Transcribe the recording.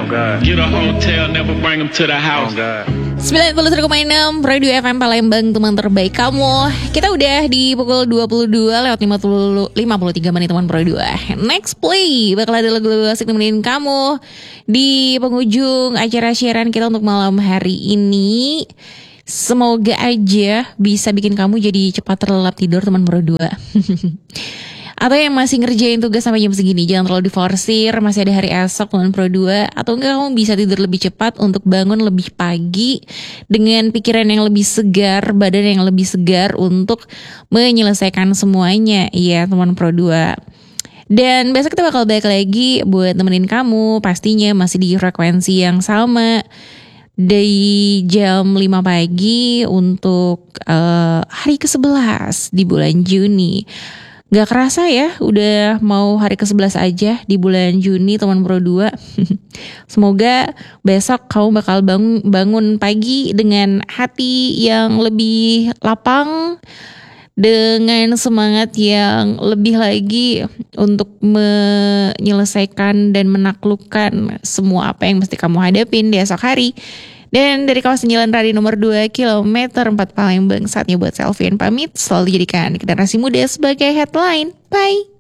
God. Get a hotel, never bring them to the house. 91,6 Radio FM Palembang, teman terbaik kamu. Kita udah di pukul 22:53 menit teman Pro 2. Next play bakal ada lagu-lagu asik nemenin kamu di penghujung acara siaran kita untuk malam hari ini. Semoga aja bisa bikin kamu jadi cepat terlelap tidur teman Pro 2. Atau yang masih ngerjain tugas sampai jam segini, jangan terlalu diforsir, masih ada hari esok teman Pro 2. Atau enggak kamu bisa tidur lebih cepat untuk bangun lebih pagi dengan pikiran yang lebih segar, badan yang lebih segar untuk menyelesaikan semuanya. Iya teman Pro 2. Dan besok kita bakal balik lagi buat nemenin kamu, pastinya masih di frekuensi yang sama dari jam 5 pagi untuk hari ke-11 di bulan Juni. Gak kerasa ya, udah mau hari ke-11 aja di bulan Juni teman Pro 2. Semoga besok kamu bakal bangun pagi dengan hati yang lebih lapang, dengan semangat yang lebih lagi untuk menyelesaikan dan menaklukkan semua apa yang mesti kamu hadapin di esok hari. Dan dari kawasan Jalan Raya nomor 2 kilometer 4 Palembang, saatnya buat Selvian pamit. Selalu jadikan generasi muda sebagai headline. Bye.